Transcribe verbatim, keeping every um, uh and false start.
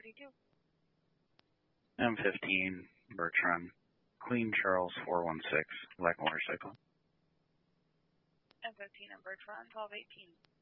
thirty-two. M fifteen, Birch Run. Queen Charles four one six, black motorcycle. M fifteen and Birch Run, twelve eighteen.